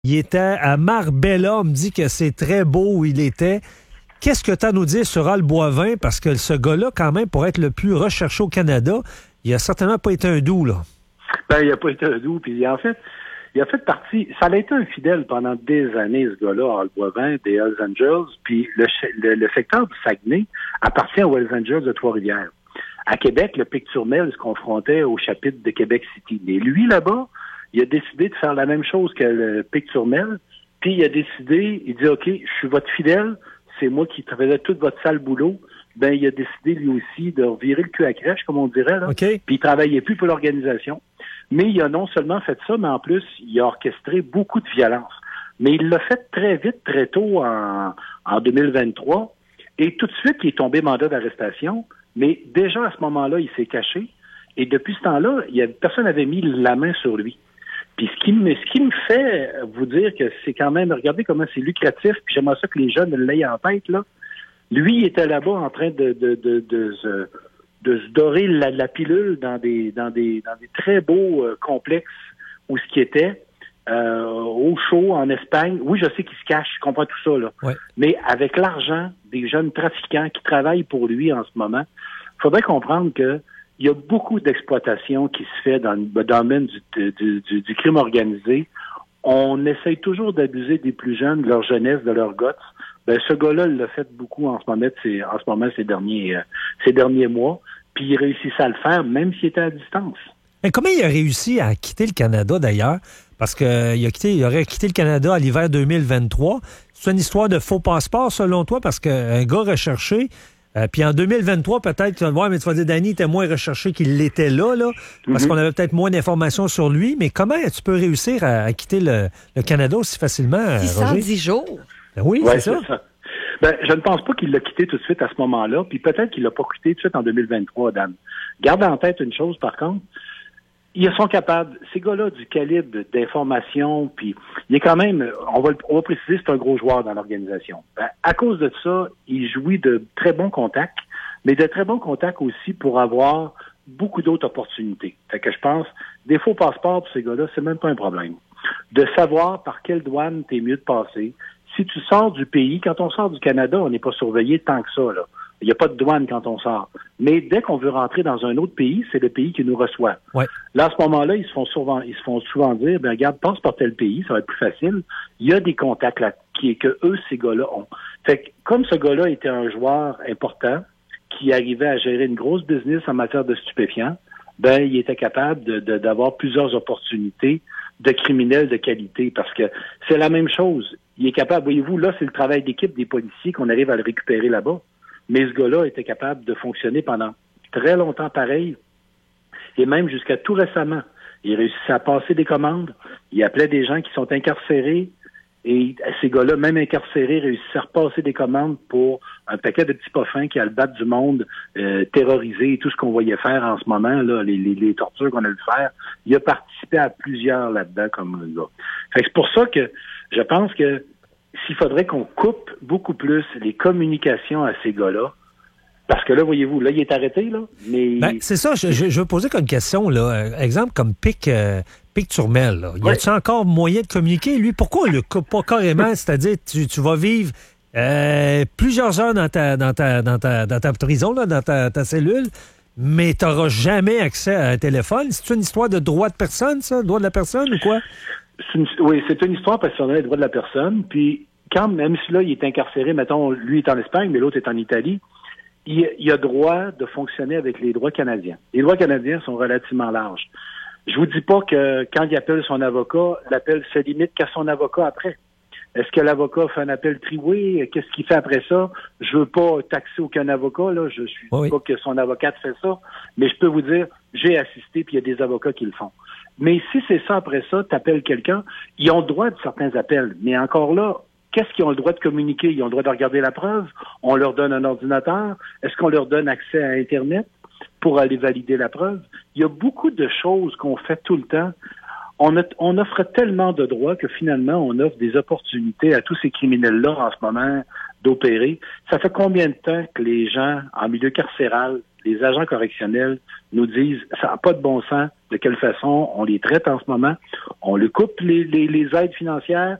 Il était à Marbella. On me dit que c'est très beau où il était. Qu'est-ce que tu as à nous dire sur Al Boivin? Parce que ce gars-là, quand même, pour être le plus recherché au Canada, il a certainement pas été un doux, là. Ben, il n'a pas été un doux. Puis, en fait, il a fait partie... Ça a été un fidèle pendant des années, ce gars-là, Al Boivin, des Hells Angels. Puis, le secteur du Saguenay appartient aux Hells Angels de Trois-Rivières. À Québec, le Picturmel se confrontait au chapitre de Québec City. Mais lui, là-bas, il a décidé de faire la même chose que le Picturmel. Puis, il a décidé, il dit, OK, je suis votre fidèle, c'est moi qui faisais tout votre sale boulot. Ben, il a décidé, lui aussi, de revirer le cul à crèche, comme on dirait, là. Okay. Puis, il travaillait plus pour l'organisation. Mais il a non seulement fait ça, mais en plus, il a orchestré beaucoup de violence. Mais il l'a fait très vite, très tôt, en 2023. Et tout de suite, il est tombé mandat d'arrestation. Mais déjà, à ce moment-là, il s'est caché. Et depuis ce temps-là, personne n'avait mis la main sur lui. Puis ce qui me fait vous dire que c'est quand même, regardez comment c'est lucratif, puis j'aimerais ça que les jeunes l'aient en tête, là. Lui, il était là-bas en train de se dorer la pilule dans des très beaux complexes où ce qui était au chaud en Espagne. Oui, je sais qu'il se cache, je comprends tout ça, là. Ouais. Mais avec l'argent des jeunes trafiquants qui travaillent pour lui en ce moment, il faudrait comprendre que il y a beaucoup d'exploitation qui se fait dans le domaine du crime organisé. On essaye toujours d'abuser des plus jeunes, de leur jeunesse, de leur guts. Ben, ce gars-là, il l'a fait beaucoup en ce moment, ces derniers mois. Puis il réussissait à le faire, même s'il était à distance. Mais comment il a réussi à quitter le Canada, d'ailleurs? Parce qu'il aurait quitté le Canada à l'hiver 2023. C'est une histoire de faux passeport, selon toi? Parce qu'un gars recherché, puis en 2023, peut-être, tu vas voir, mais tu vas dire, Danny était moins recherché qu'il l'était là, parce qu'on avait peut-être moins d'informations sur lui. Mais comment tu peux réussir à quitter le Canada aussi facilement, Roger? 610 jours. Ben oui, ouais, c'est ça. Ben, je ne pense pas qu'il l'a quitté tout de suite à ce moment-là, puis peut-être qu'il l'a pas quitté tout de suite en 2023, Dan. Garde en tête une chose, par contre. Ils sont capables, ces gars-là, du calibre d'information, puis il est quand même, on va préciser, c'est un gros joueur dans l'organisation. Ben, à cause de ça, il jouit de très bons contacts, mais de très bons contacts aussi pour avoir beaucoup d'autres opportunités. Fait que je pense, des faux passeports pour ces gars-là, c'est même pas un problème. De savoir par quelle douane t'es mieux de passer. Si tu sors du pays, quand on sort du Canada, on n'est pas surveillé tant que ça, là. Il n'y a pas de douane quand on sort. Mais dès qu'on veut rentrer dans un autre pays, c'est le pays qui nous reçoit. Ouais. Là, à ce moment-là, ils se font souvent dire, ben regarde, passe par tel pays, ça va être plus facile. Il y a des contacts là que ces gars-là ont. Fait que, comme ce gars-là était un joueur important, qui arrivait à gérer une grosse business en matière de stupéfiants, ben il était capable d'avoir plusieurs opportunités de criminels de qualité, parce que c'est la même chose. Il est capable, voyez-vous, là, c'est le travail d'équipe des policiers qu'on arrive à le récupérer là-bas. Mais ce gars-là était capable de fonctionner pendant très longtemps pareil, et même jusqu'à tout récemment. Il réussissait à passer des commandes, il appelait des gens qui sont incarcérés, et ces gars-là, même incarcérés, réussissaient à repasser des commandes pour un paquet de petits poffins qui a le battre du monde, terrorisé, tout ce qu'on voyait faire en ce moment, là, les tortures qu'on a vu faire. Il a participé à plusieurs là-dedans comme gars. Fait que c'est pour ça que je pense que s'il faudrait qu'on coupe beaucoup plus les communications à ces gars-là, parce que là, voyez-vous, là, il est arrêté, là, mais... Ben, c'est ça, je veux poser comme question, là, exemple comme Picturmel, là. Y a-t-il encore moyen de communiquer, lui? Pourquoi on le coupe pas carrément? C'est-à-dire, tu vas vivre plusieurs heures dans ta prison, là, dans ta cellule, mais tu n'auras jamais accès à un téléphone. C'est une histoire de droit de personne, ça? Droit de la personne ou quoi? Oui, c'est une histoire passionnelle des droits de la personne. Puis, quand même si là, il est incarcéré, mettons, lui est en Espagne, mais l'autre est en Italie, il a droit de fonctionner avec les droits canadiens. Les droits canadiens sont relativement larges. Je vous dis pas que quand il appelle son avocat, l'appel se limite qu'à son avocat après. Est-ce que l'avocat fait un appel triway? Qu'est-ce qu'il fait après ça? Je veux pas taxer aucun avocat, là. Je suis pas que son avocate fait ça. Mais je peux vous dire, j'ai assisté, puis il y a des avocats qui le font. Mais si c'est ça après ça, t'appelles quelqu'un, ils ont le droit de certains appels. Mais encore là, qu'est-ce qu'ils ont le droit de communiquer? Ils ont le droit de regarder la preuve? On leur donne un ordinateur? Est-ce qu'on leur donne accès à Internet pour aller valider la preuve? Il y a beaucoup de choses qu'on fait tout le temps. On offre tellement de droits que finalement, on offre des opportunités à tous ces criminels-là en ce moment d'opérer. Ça fait combien de temps que les gens en milieu carcéral, les agents correctionnels, nous disent « ça n'a pas de bon sens, de quelle façon on les traite en ce moment. On lui coupe les aides financières.